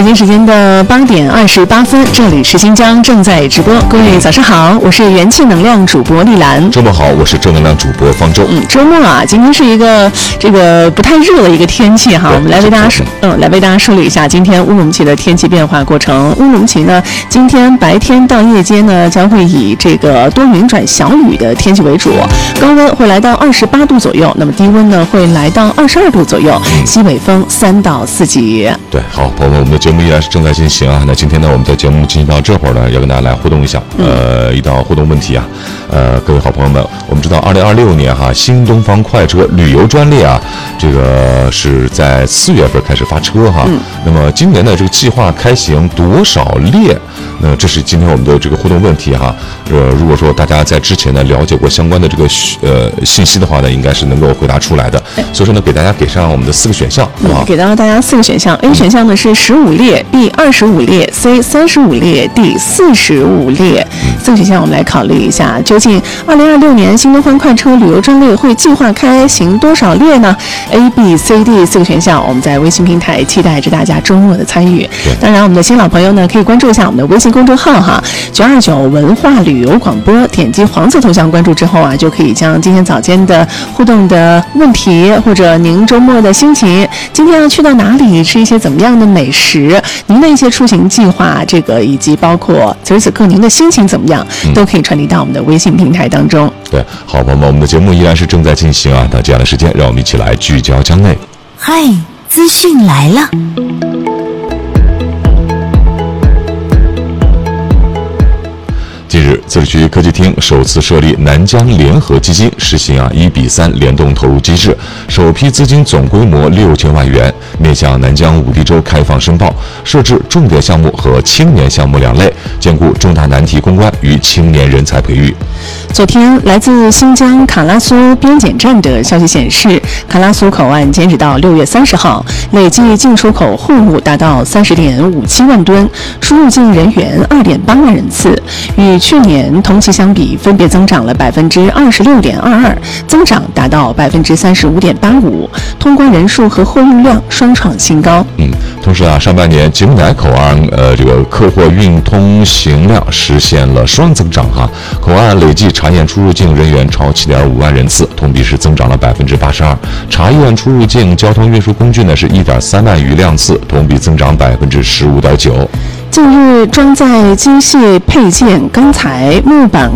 北京时间的8点28分，这里是新疆正在直播。各位早上好，我是元气能量主播丽兰。 周末好，我是正能量主播方舟。 周末啊，今天是一个不太热的一个天气哈，我们来为大家梳理一下今天乌鲁木齐的天气变化过程。乌鲁木齐呢，今天白天到夜间呢，将会以多云转小雨的天气为主，高温会来到28度左右，那么低温呢会来到22度左右，西北风3到4级。 对，好，朋友们，我们的节目依然是正在进行啊。那今天呢，我们的节目进行到这会儿呢，要跟大家来互动一下，一道互动问题啊。各位好朋友们，我们知道2026年哈，新东方快车旅游专列啊，这个是在4月份开始发车哈。那么今年的这个计划开行多少列？那这是今天我们的这个互动问题哈。如果说大家在之前呢了解过相关的这个信息的话呢，应该是能够回答出来的。所以说呢，给大家给上我们的4个选项，好不好？ 给到大家4个选项。A 选项呢是15列 ，B 25列 ，C 35列 ，D 45列。4个选项我们来考虑一下，究竟2026年新东方快车旅游专列会计划开行多少列呢 ？A、B、C、D 4个选项，我们在微信平台期待着大家周末的参与。当然，我们的新老朋友呢，可以关注一下我们的微信公众号哈，929文化旅游广播，点击黄色头像关注之后啊，就可以将今天早间的互动的问题，或者您周末的心情，今天要去到哪里，吃一些怎么样的美食，您的一些出行计划，以及包括此时此刻您的心情怎么样，都可以传递到我们的微信平台当中。 对，好，朋友们，我们的节目依然是正在进行啊。那接下来时间，让我们一起来聚焦江内。 嗨，资讯来了。 近日，自治区科技厅首次设立南疆联合基金，实行1:3联动投入机制，首批资金总规模6000万元，面向南疆5地州开放申报，设置重点项目和青年项目2类，兼顾重大难题攻关与青年人才培育。 昨天，来自新疆卡拉苏边检站的消息显示，卡拉苏口岸截止到6月30号，累计进出口货物达到30.57万吨，出入境人员2.8万人次，与去年同期相比，分别增长了26.22%，增长达到35.85%，通关人数和货运量双创新高。 同时上半年吉木乃口岸客货运通行量实现了双增长哈，口岸累计查验出入境人员超7.5万人次，同比是增长了82%，查验出入境交通运输工具呢是1.3万余辆次，同比增长15.9%。 近日，装载机械配件、钢材、木板、